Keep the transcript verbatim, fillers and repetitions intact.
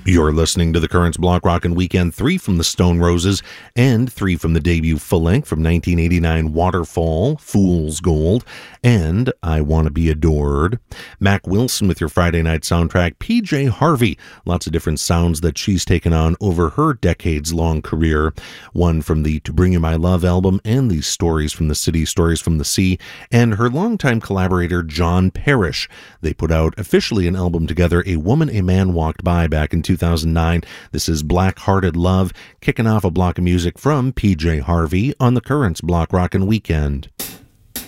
You're listening to the Currents Block Rockin' Weekend, three from the Stone Roses and three from the debut full-length from nineteen eighty-nine, Waterfall, Fool's Gold, and I Want to Be Adored. Mac Wilson with your Friday night soundtrack, P J Harvey, lots of different sounds that she's taken on over her decades-long career, one from the To Bring You My Love album and the Stories from the City, Stories from the Sea, and her longtime collaborator John Parrish. They put out officially an album together, A Woman, A Man Walked By, back in two thousand nine. This is Black Hearted Love, kicking off a block of music from P J Harvey on the Currents Block Rockin' Weekend.